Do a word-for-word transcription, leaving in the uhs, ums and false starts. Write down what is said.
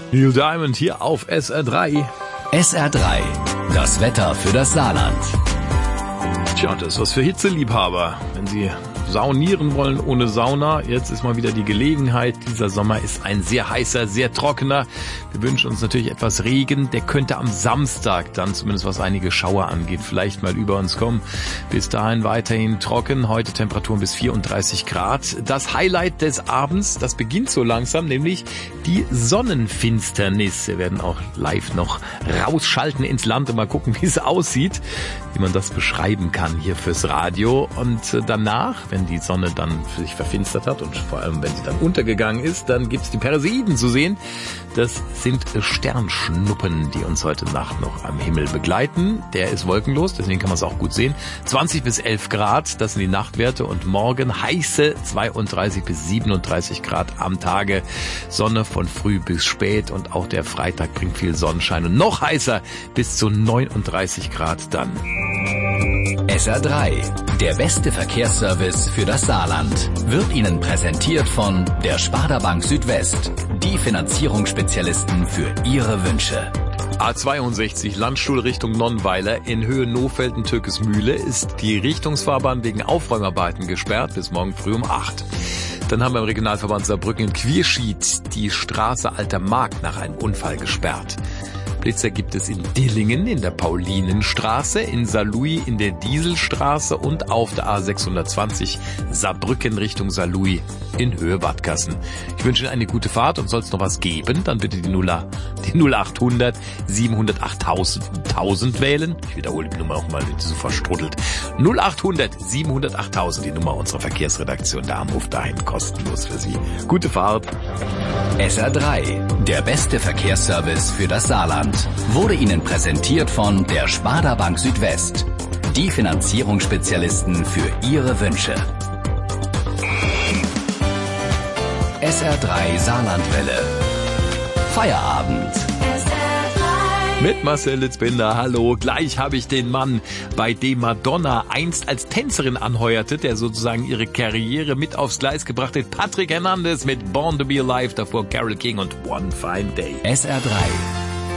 Neil Diamond hier auf S R drei. S R drei, das Wetter für das Saarland. Tja, das ist was für Hitzeliebhaber. Wenn Sie saunieren wollen ohne Sauna, jetzt ist mal wieder die Gelegenheit. Dieser Sommer ist ein sehr heißer, sehr trockener. Wir wünschen uns natürlich etwas Regen. Der könnte am Samstag dann, zumindest was einige Schauer angeht, vielleicht mal über uns kommen. Bis dahin weiterhin trocken. Heute Temperaturen bis vierunddreißig Grad. Das Highlight des Abends, das beginnt so langsam, nämlich die Sonnenfinsternis. Wir werden auch live noch rausschalten ins Land und mal gucken, wie es aussieht, wie man das beschreiben kann hier fürs Radio. Und danach, wenn die Sonne dann sich verfinstert hat und vor allem, wenn sie dann untergegangen ist, dann gibt's die Perseiden zu sehen. Das sind Sternschnuppen, die uns heute Nacht noch am Himmel begleiten. Der ist wolkenlos, deswegen kann man es auch gut sehen. zwanzig bis elf Grad, das sind die Nachtwerte. Und morgen heiße zweiunddreißig bis siebenunddreißig Grad am Tage. Sonne von früh bis spät und auch der Freitag bringt viel Sonnenschein. Und noch heißer bis zu neununddreißig Grad dann. S R drei, der beste Verkehrsservice für das Saarland, wird Ihnen präsentiert von der Sparda Bank Südwest, die Finanzierungsspezialisten für Ihre Wünsche. A zweiundsechzig Landstuhl Richtung Nonnweiler in Höhe Nohfelden-Türkesmühle ist die Richtungsfahrbahn wegen Aufräumarbeiten gesperrt bis morgen früh um acht. Dann haben wir im Regionalverband Saarbrücken in Quierschied die Straße Alter Markt nach einem Unfall gesperrt. Blitzer gibt es in Dillingen in der Paulinenstraße, in Saarlouis in der Dieselstraße und auf der A sechshundertzwanzig Saarbrücken Richtung Saarlouis in Höhe Wadgassen. Ich wünsche Ihnen eine gute Fahrt und soll es noch was geben, dann bitte die null achthundert siebenhundertacht tausend wählen. Ich wiederhole die Nummer auch mal, wenn sie so verstruddelt. null achthundert siebenhundertacht die Nummer unserer Verkehrsredaktion. Der Anruf dahin kostenlos für Sie. Gute Fahrt. S R drei, der beste Verkehrsservice für das Saarland, wurde Ihnen präsentiert von der Sparda Bank Südwest, die Finanzierungsspezialisten für Ihre Wünsche. S R drei Saarlandwelle. Feierabend. Mit Marcel Litzbinder, hallo. Gleich habe ich den Mann, bei dem Madonna einst als Tänzerin anheuerte, der sozusagen ihre Karriere mit aufs Gleis gebracht hat. Patrick Hernandez mit Born to be Alive, davor Carole King und One Fine Day. S R drei.